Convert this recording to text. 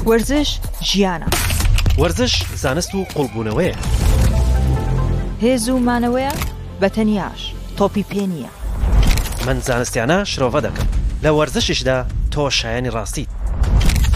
وەرزش ژیانە. وەرزش زانست و قوڵبوونەوەیە. هێز و مانەوەیە بەتەنیاش تۆپی پێ نییە. من زانستیانە شرۆڤە دەکەم. لە وەرزشیشدا تۆ شایانی ڕاستیت.